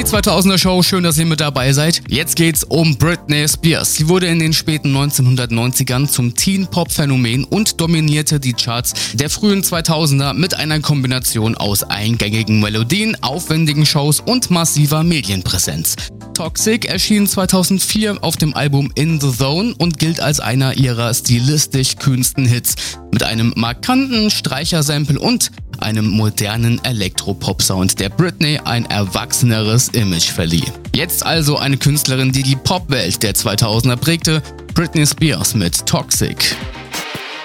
Die 2000er Show, schön, dass ihr mit dabei seid. Jetzt geht's um Britney Spears. Sie wurde in den späten 1990ern zum Teen-Pop-Phänomen und dominierte die Charts der frühen 2000er mit einer Kombination aus eingängigen Melodien, aufwendigen Shows und massiver Medienpräsenz. Toxic erschien 2004 auf dem Album In the Zone und gilt als einer ihrer stilistisch kühnsten Hits mit einem markanten Streichersample und einem modernen Elektropop-Sound, der Britney ein erwachseneres Image verlieh. Jetzt also eine Künstlerin, die die Popwelt der 2000er prägte, Britney Spears mit Toxic.